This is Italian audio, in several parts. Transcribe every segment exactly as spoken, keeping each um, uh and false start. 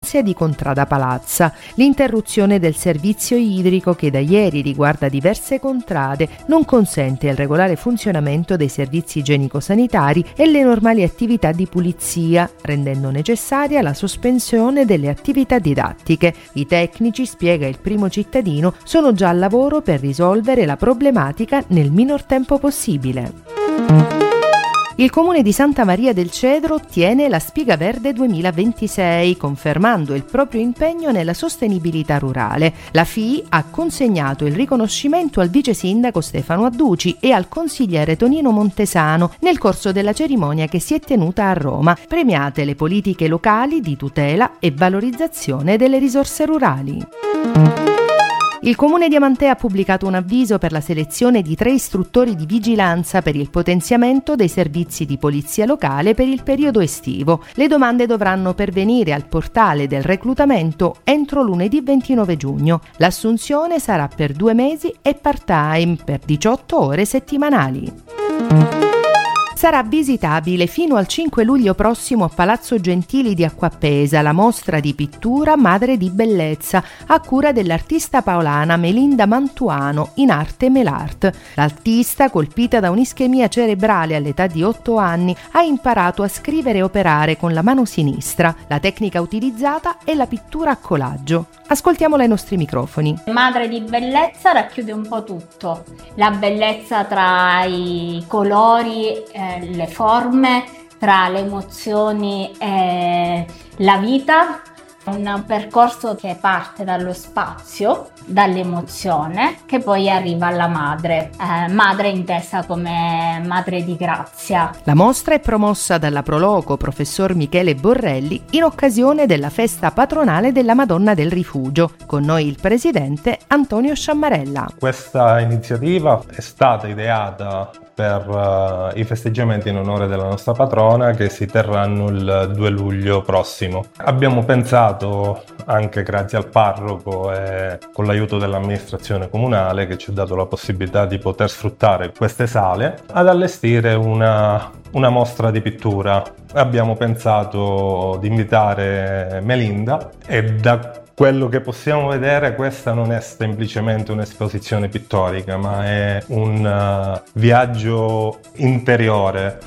Venezia di Contrada Palazza. L'interruzione del servizio idrico, che da ieri riguarda diverse contrade, non consente il regolare funzionamento dei servizi igienico-sanitari e le normali attività di pulizia, rendendo necessaria la sospensione delle attività didattiche. I tecnici, spiega il Primo Cittadino, sono già al lavoro per risolvere la problematica nel minor tempo possibile. Il Comune di Santa Maria del Cedro ottiene la Spiga Verde duemilaventisei, confermando il proprio impegno nella sostenibilità rurale. La F I ha consegnato il riconoscimento al vice sindaco Stefano Adduci e al consigliere Tonino Montesano nel corso della cerimonia che si è tenuta a Roma, premiate le politiche locali di tutela e valorizzazione delle risorse rurali. Il Comune di Amantea ha pubblicato un avviso per la selezione di tre istruttori di vigilanza per il potenziamento dei servizi di polizia locale per il periodo estivo. Le domande dovranno pervenire al portale del reclutamento entro lunedì ventinove giugno. L'assunzione sarà per due mesi e part-time per diciotto ore settimanali. Sarà visitabile fino al cinque luglio prossimo a Palazzo Gentili di Acquapesa la mostra di pittura Madre di Bellezza a cura dell'artista paolana Melinda Mantuano in arte Melart. L'artista, colpita da un'ischemia cerebrale all'età di otto anni, ha imparato a scrivere e operare con la mano sinistra. La tecnica utilizzata è la pittura a collaggio. Ascoltiamola ai nostri microfoni. Madre di Bellezza racchiude un po' tutto, la bellezza tra i colori, eh, le forme, tra le emozioni e la vita. Un percorso che parte dallo spazio, dall'emozione, che poi arriva alla madre, eh, madre intesa come madre di grazia. La mostra è promossa dalla Proloco Professor Michele Borrelli in occasione della festa patronale della Madonna del Rifugio. Con noi il presidente Antonio Sciammarella. Questa iniziativa è stata ideata per uh, i festeggiamenti in onore della nostra patrona che si terranno il due luglio prossimo. Abbiamo pensato, anche grazie al parroco e con l'aiuto dell'amministrazione comunale che ci ha dato la possibilità di poter sfruttare queste sale, ad allestire una, una mostra di pittura. Abbiamo pensato di invitare Melinda e da quello che possiamo vedere questa non è semplicemente un'esposizione pittorica, ma è un uh, viaggio interiore.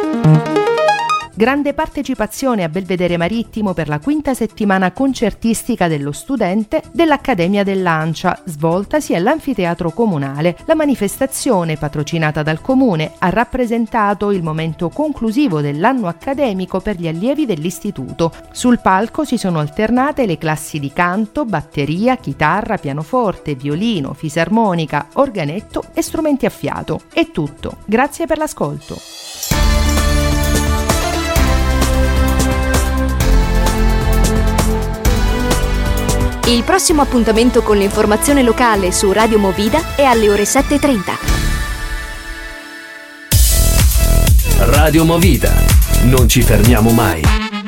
Grande partecipazione a Belvedere Marittimo per la quinta settimana concertistica dello studente dell'Accademia dell'Ancia, svoltasi all'Anfiteatro Comunale. La manifestazione, patrocinata dal Comune, ha rappresentato il momento conclusivo dell'anno accademico per gli allievi dell'istituto. Sul palco si sono alternate le classi di canto, batteria, chitarra, pianoforte, violino, fisarmonica, organetto e strumenti a fiato. È tutto. Grazie per l'ascolto. Il prossimo appuntamento con l'informazione locale su Radio Movida è alle ore sette e trenta. Radio Movida. Non ci fermiamo mai.